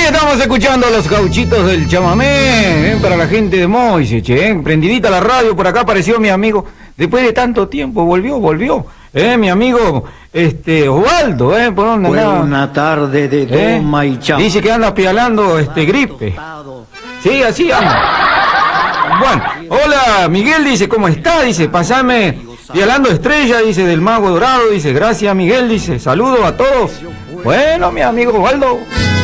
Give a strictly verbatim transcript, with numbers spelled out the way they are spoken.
Ahí estamos escuchando a los gauchitos del chamamé, ¿eh? Para la gente de Moise, che, ¿eh? Prendidita la radio, por acá apareció mi amigo, después de tanto tiempo, volvió, volvió, ¿eh? Mi amigo, este, Osvaldo, ¿eh? ¿Por dónde Fue andaba? una tarde de ¿Eh? toma y chama. Dice que anda pialando, este, gripe. Sí, así anda. Bueno, hola, Miguel dice, ¿cómo está? Dice, pasame pialando estrella, dice, del Mago Dorado, dice, gracias Miguel, dice, saludo a todos. Bueno, mi amigo Osvaldo.